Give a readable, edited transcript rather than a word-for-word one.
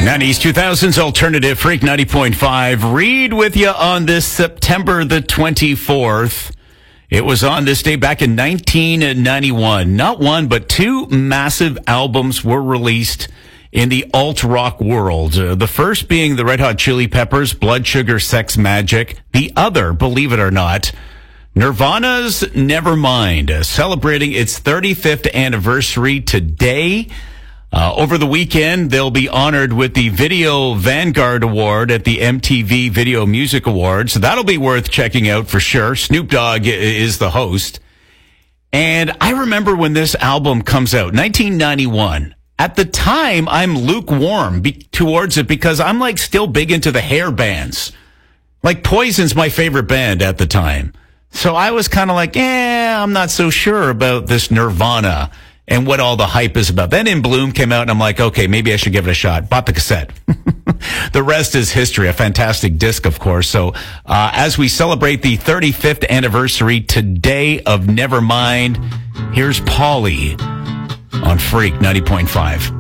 90s, 2000s Alternative Freak 90.5. Reed with you on this September the 24th. It was on this day back in 1991. Not one, but two massive albums were released in the alt-rock world. The first being the Red Hot Chili Peppers' Blood Sugar Sex Magik. The other, believe it or not, Nirvana's Nevermind, celebrating its 35th anniversary today. Over the weekend, they'll be honored with the Video Vanguard Award at the MTV Video Music Awards. So that'll be worth checking out for sure. Snoop Dogg is the host. And I remember when this album comes out, 1991. At the time, I'm lukewarm towards it because I'm like still big into the hair bands. Like Poison's my favorite band at the time. So I was kind of like, I'm not so sure about this Nirvana and what all the hype is about. Then In Bloom came out, and I'm like, okay, maybe I should give it a shot. Bought the cassette. The rest is history. A fantastic disc, of course. So as we celebrate the 35th anniversary today of Nevermind, here's Polly on Freak 90.5.